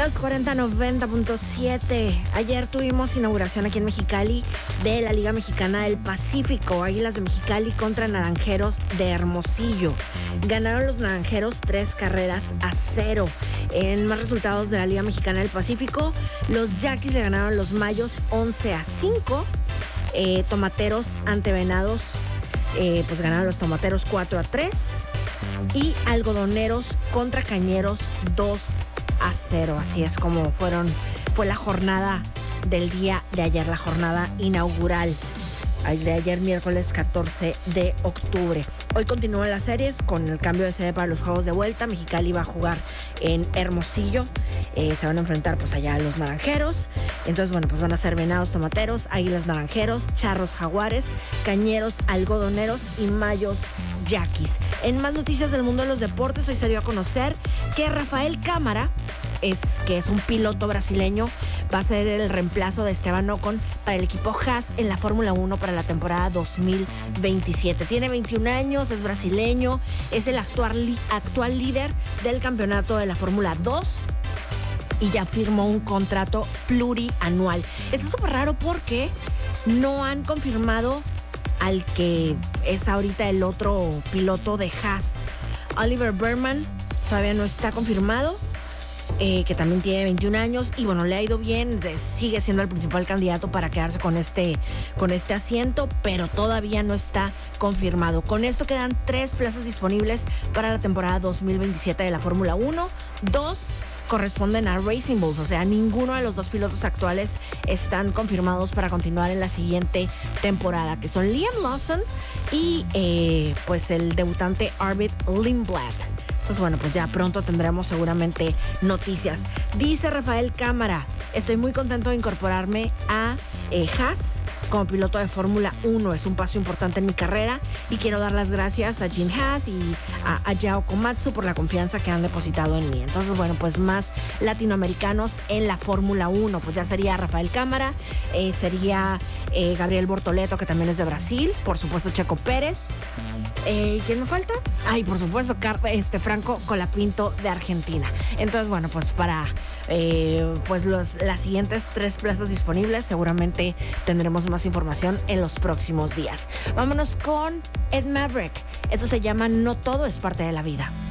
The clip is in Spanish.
Los 4090.7. Ayer tuvimos inauguración aquí en Mexicali de la Liga Mexicana del Pacífico. Águilas de Mexicali contra Naranjeros de Hermosillo. Ganaron los Naranjeros 3-0. En más resultados de la Liga Mexicana del Pacífico, los Yaquis le ganaron a los Mayos 11-5. Tomateros ante Venados, pues ganaron los Tomateros 4-3. Y Algodoneros contra Cañeros 2-0. Así es como fue la jornada del día de ayer, la jornada inaugural de ayer, miércoles 14 de octubre. Hoy continúan las series con el cambio de sede para los juegos de vuelta. Mexicali va a jugar en Hermosillo. Se van a enfrentar pues allá a los Naranjeros. Entonces, bueno, pues van a ser Venados Tomateros, Águilas Naranjeros, Charros Jaguares, Cañeros Algodoneros y Mayos Yaquis. En más noticias del mundo de los deportes, hoy se dio a conocer que Rafael Cámara, que es un piloto brasileño, va a ser el reemplazo de Esteban Ocon para el equipo Haas en la Fórmula 1 para la temporada 2027. Tiene 21 años, es brasileño, es el actual líder del campeonato de la Fórmula 2 y ya firmó un contrato plurianual. Esto es súper raro porque no han confirmado al que es ahorita el otro piloto de Haas. Oliver Bergman todavía no está confirmado. Que también tiene 21 años y bueno, le ha ido bien, sigue siendo el principal candidato para quedarse con este asiento, pero todavía no está confirmado. Con esto quedan 3 plazas disponibles para la temporada 2027 de la Fórmula 1. 2 corresponden a Racing Bulls, o sea, ninguno de los 2 pilotos actuales están confirmados para continuar en la siguiente temporada, que son Liam Lawson y pues el debutante Arvid Lindblad. Pues bueno, pues ya pronto tendremos seguramente noticias. Dice Rafael Cámara: estoy muy contento de incorporarme a Haas como piloto de Fórmula 1. Es un paso importante en mi carrera y quiero dar las gracias a Gene Haas y a Yao Komatsu por la confianza que han depositado en mí. Entonces, bueno, pues más latinoamericanos en la Fórmula 1. Pues ya sería Rafael Cámara, sería Gabriel Bortoleto, que también es de Brasil, por supuesto Checo Pérez. ¿Quién me falta? Ay, por supuesto, Franco Colapinto de Argentina. Entonces, bueno, pues para las siguientes 3 plazas disponibles, seguramente tendremos más información en los próximos días. Vámonos con Ed Maverick. Eso se llama No todo es parte de la vida.